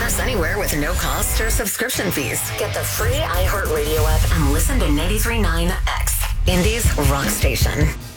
us anywhere with no cost or subscription fees. Get the free iHeartRadio app and listen to 93.9 X, Indy's rock station.